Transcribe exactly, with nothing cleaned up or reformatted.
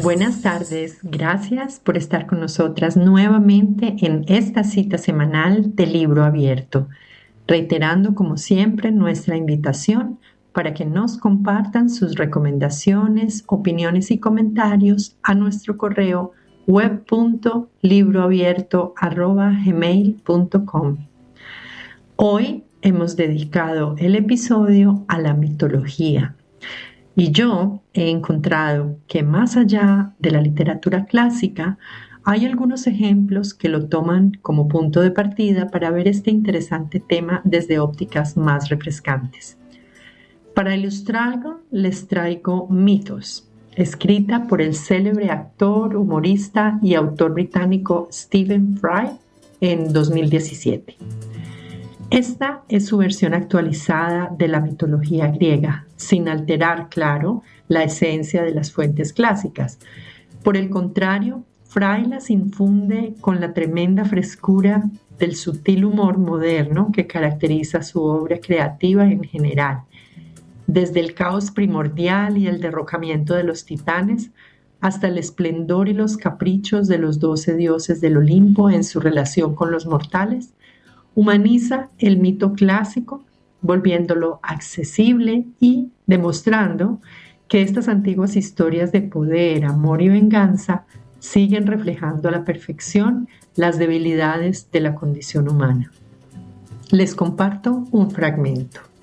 Buenas tardes, gracias por estar con nosotras nuevamente en esta cita semanal de Libro Abierto, reiterando como siempre nuestra invitación para que nos compartan sus recomendaciones, opiniones y comentarios a nuestro correo web punto libroabierto arroba gmail punto com. Hoy hemos dedicado el episodio a la mitología. Y yo he encontrado que más allá de la literatura clásica, hay algunos ejemplos que lo toman como punto de partida para ver este interesante tema desde ópticas más refrescantes. Para ilustrarlo, les traigo Mitos, escrita por el célebre actor, humorista y autor británico Stephen Fry en dos mil diecisiete. Esta es su versión actualizada de la mitología griega, sin alterar, claro, la esencia de las fuentes clásicas. Por el contrario, Fry las infunde con la tremenda frescura del sutil humor moderno que caracteriza su obra creativa en general. Desde el caos primordial y el derrocamiento de los titanes, hasta el esplendor y los caprichos de los doce dioses del Olimpo en su relación con los mortales, humaniza el mito clásico, volviéndolo accesible y demostrando que estas antiguas historias de poder, amor y venganza siguen reflejando a la perfección las debilidades de la condición humana. Les comparto un fragmento.